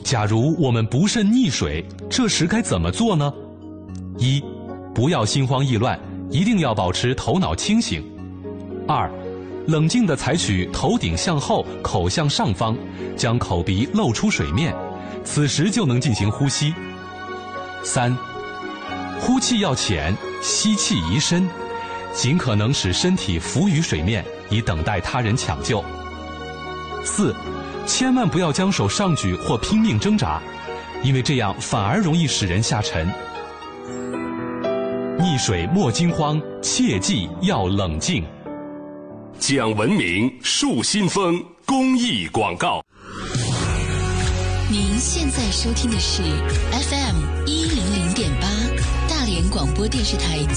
假如我们不慎溺水，这时该怎么做呢？一、不要心慌意乱，一定要保持头脑清醒。二、冷静地采取头顶向后、口向上方，将口鼻露出水面，此时就能进行呼吸。三、呼气要浅，吸气宜深，尽可能使身体浮于水面，以等待他人抢救。四、千万不要将手上举或拼命挣扎，因为这样反而容易使人下沉。溺水莫惊慌，切记要冷静。 讲文明树新风公益广告。 您现在收听的是 FM100.8大连广播电视台